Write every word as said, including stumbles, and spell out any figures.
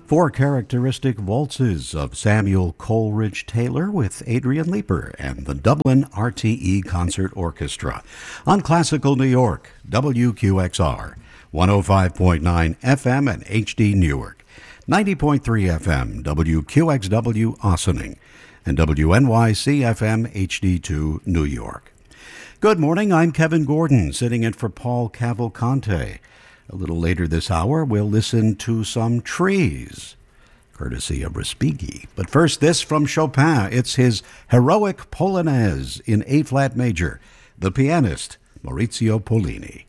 Four characteristic waltzes of Samuel Coleridge Taylor with Adrian Leeper and the Dublin R T E Concert Orchestra on Classical New York, W Q X R, one oh five point nine F M and H D Newark, ninety point three F M, W Q X W Ossining, and W N Y C F M H D two New York. Good morning, I'm Kevin Gordon, sitting in for Paul Cavalcante. A little later this hour, we'll listen to some trees, courtesy of Respighi. But first, this from Chopin. It's his Heroic Polonaise in A-flat major, the pianist Maurizio Pollini.